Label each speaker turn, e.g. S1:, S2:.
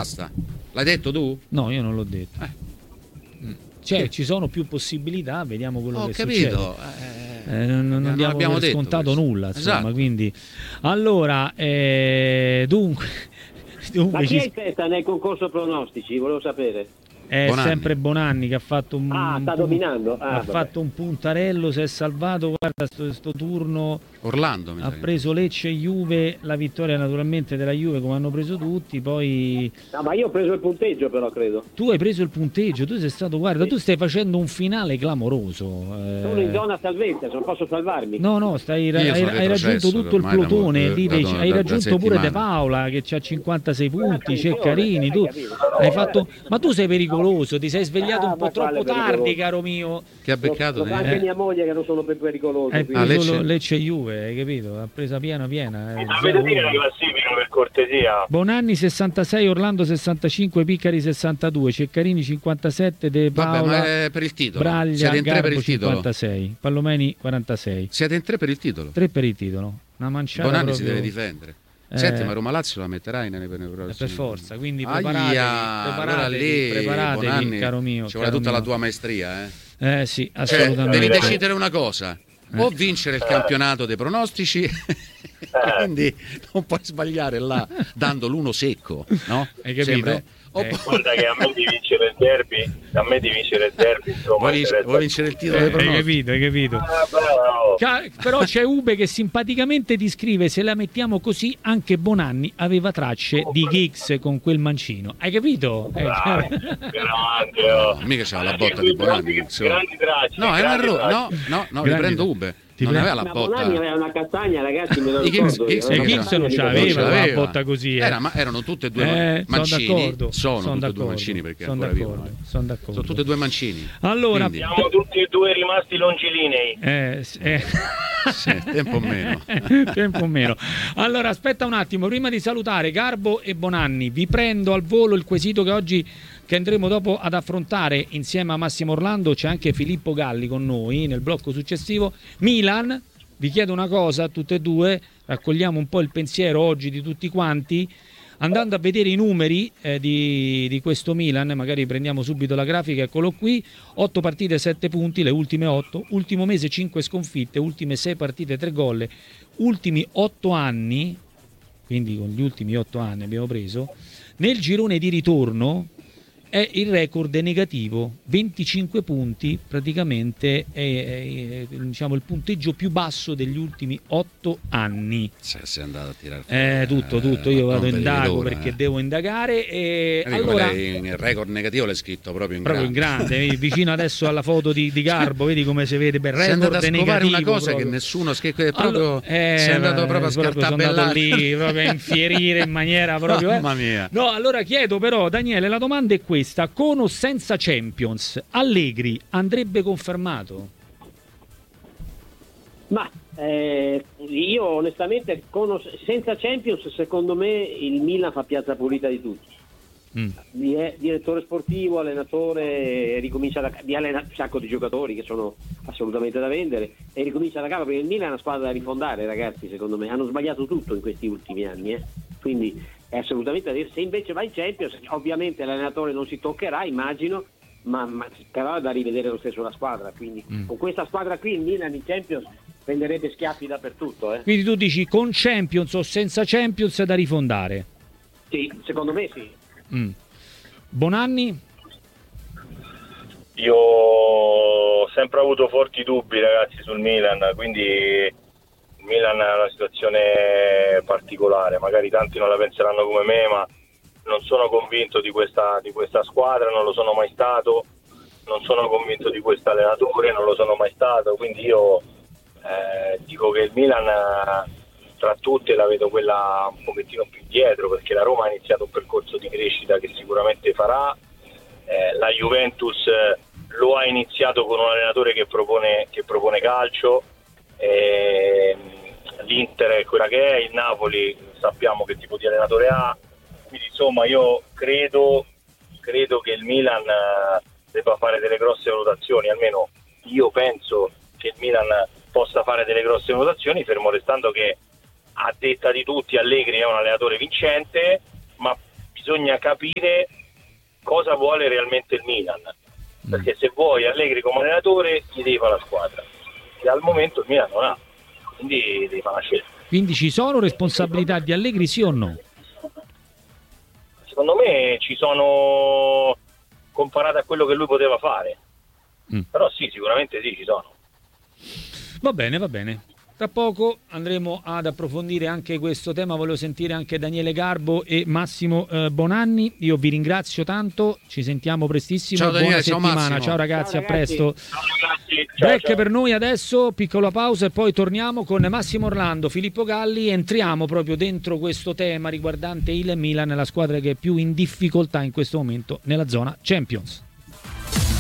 S1: basta? L'hai detto tu?
S2: No, io non l'ho detto. Cioè, ci sono più possibilità, vediamo quello che
S1: capito.
S2: succede. Non abbiamo detto scontato questo. Nulla, insomma, esatto. Quindi allora dunque
S3: ma chi è in testa nel concorso pronostici? Volevo sapere.
S2: È
S1: Bonanni.
S2: Sempre Bonanni che ha fatto
S3: sta dominando.
S2: Fatto un puntarello, si è salvato, guarda sto turno.
S1: Orlando
S2: ha preso Lecce e Juve, la vittoria naturalmente della Juve come hanno preso tutti, poi
S3: no, ma io ho preso il punteggio, però credo.
S2: Tu hai preso il punteggio, tu sei stato, guarda, sì. Tu stai facendo un finale clamoroso.
S3: Sono in zona salvezza, non posso salvarmi.
S2: No, hai raggiunto tutto il plotone, hai raggiunto pure De Paola che c'ha 56 punti, Ceccarini, tu hai fatto, ma tu sei pericoloso, ti sei svegliato un po' troppo tardi, caro mio.
S1: Che ha beccato?
S3: Anche mia moglie che non sono per pericoloso.
S2: Hai preso Lecce e Juve, hai capito? Ha presa piena.
S4: Avete dire la classifica per cortesia?
S2: Bonanni 66, Orlando 65, Piccari 62, Ceccarini 57, De Paola.
S1: Vabbè, ma è per il titolo.
S2: Braglia,
S1: siete in tre
S2: Garbo
S1: per il titolo.
S2: 56, Pallomeni 46.
S1: Siete in 3 per il titolo.
S2: 3 per il titolo. Una manciata.
S1: Bonanni
S2: proprio...
S1: si deve difendere. Senti, ma Roma Lazio la metterai nei prossimi?
S2: Per forza, quindi preparatevi,
S1: Bonanni,
S2: caro mio.
S1: Ci vuole tutta la tua maestria,
S2: sì, assolutamente.
S1: Devi decidere una cosa. O vincere il campionato dei pronostici, quindi non puoi sbagliare là dando l'uno secco, no?
S2: Hai capito?
S4: Guarda che a me di vincere il derby, insomma,
S1: vuoi vincere il titolo dei pronostici.
S2: Hai capito. Però c'è Ube che simpaticamente ti scrive: se la mettiamo così, anche Bonanni aveva tracce di Giggs con quel mancino. Hai capito?
S1: Mica c'ha la botta di Bonanni.
S4: Grandi tracce.
S1: No, è un errore. No, riprendo Ube. Non aveva la botta.
S3: Bonanni aveva una castagna, ragazzi, me lo ricordo.
S2: Giggs non c'aveva la botta così.
S1: Ma erano tutte e due mancini. Sono tutti e due mancini perché ancora vivono.
S2: Sono d'accordo.
S1: Sono tutti e due mancini.
S2: Allora,
S4: siamo tutti e due rimasti longilinei.
S1: Sì, tempo meno.
S2: Tempo meno. Allora, aspetta un attimo, prima di salutare Garbo e Bonanni, vi prendo al volo il quesito che andremo dopo ad affrontare insieme a Massimo Orlando. C'è anche Filippo Galli con noi nel blocco successivo. Milan, vi chiedo una cosa a tutte e due, raccogliamo un po' il pensiero oggi di tutti quanti, andando a vedere i numeri di questo Milan, magari prendiamo subito la grafica, eccolo qui, 8 partite 7 punti, le ultime 8, ultimo mese 5 sconfitte, ultime 6 partite 3 gol, ultimi 8 anni, quindi con gli ultimi 8 anni abbiamo preso, nel girone di ritorno il record è negativo, 25 punti, praticamente è diciamo il punteggio più basso degli ultimi 8 anni.
S1: Sei andato a tirare
S2: tutto, io vado indago perché devo indagare e allora
S1: il record negativo l'hai scritto proprio in
S2: grande, vicino adesso alla foto di Garbo, vedi come si vede per record negativo. Sei andato a scovare una cosa proprio. Che nessuno proprio sei andato proprio a scartabellare lì, proprio a infierire in maniera proprio
S1: mamma mia.
S2: No, allora chiedo però, Daniele, la domanda è questa: con o senza Champions, Allegri andrebbe confermato?
S3: Ma io onestamente senza Champions, secondo me il Milan fa piazza pulita di tutti. Direttore sportivo, allenatore, ricomincia di allenare un sacco di giocatori che sono assolutamente da vendere e ricomincia da capo, perché il Milan è una squadra da rifondare, ragazzi. Secondo me hanno sbagliato tutto in questi ultimi anni, quindi è assolutamente da dire. Se invece va in Champions, ovviamente l'allenatore non si toccherà, immagino, ma però è da rivedere lo stesso la squadra, quindi con questa squadra qui il Milan in Champions prenderebbe schiaffi dappertutto.
S2: Quindi tu dici con Champions o senza Champions è da rifondare?
S3: Sì, secondo me sì.
S2: Bonanni?
S4: Io ho sempre avuto forti dubbi, ragazzi, sul Milan, quindi il Milan è una situazione particolare, magari tanti non la penseranno come me, ma non sono convinto di questa squadra, non lo sono mai stato, non sono convinto di questo allenatore, non lo sono mai stato, quindi io dico che il Milan tra tutte la vedo quella un pochettino più dietro, perché la Roma ha iniziato un percorso di crescita che sicuramente farà, la Juventus lo ha iniziato con un allenatore che propone calcio, l'Inter è quella che è, il Napoli sappiamo che tipo di allenatore ha, quindi insomma io credo che il Milan debba fare delle grosse valutazioni, almeno io penso che il Milan possa fare delle grosse valutazioni, fermo restando che a detta di tutti Allegri è un allenatore vincente, ma bisogna capire cosa vuole realmente il Milan, perché se vuoi Allegri come allenatore gli devi fare la squadra, che al momento il Milan non ha, quindi devi fare una scelta.
S2: Quindi ci sono responsabilità di Allegri, sì o no?
S4: Secondo me ci sono, comparate a quello che lui poteva fare, però sì, sicuramente sì, ci sono.
S2: Va bene. Tra poco andremo ad approfondire anche questo tema, volevo sentire anche Daniele Garbo e Massimo Bonanni. Io vi ringrazio tanto, ci sentiamo prestissimo.
S1: Ciao Daniele,
S2: buona settimana,
S1: Massimo.
S2: ciao ragazzi,
S3: Ciao,
S2: a presto.
S4: Ciao ragazzi,
S2: Break per noi adesso, piccola pausa e poi torniamo con Massimo Orlando, Filippo Galli, entriamo proprio dentro questo tema riguardante il Milan, la squadra che è più in difficoltà in questo momento nella zona Champions.